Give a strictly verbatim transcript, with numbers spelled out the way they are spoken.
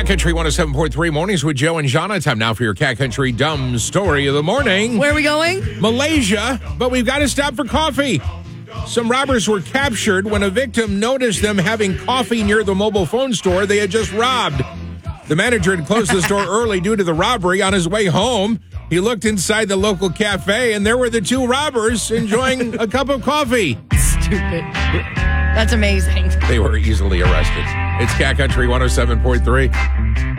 Cat Country one oh seven point three mornings with Joe and Jana. Time now for your Cat Country dumb story of the morning. Where are we going? Malaysia, but we've got to stop for coffee. Some robbers were captured when a victim noticed them having coffee near the mobile phone store they had just robbed. The manager had closed the store early due to the robbery. On his way home, he looked inside the local cafe, and there were the two robbers enjoying a cup of coffee. Stupid. That's amazing. They were easily arrested. It's Cat Country one oh seven point three.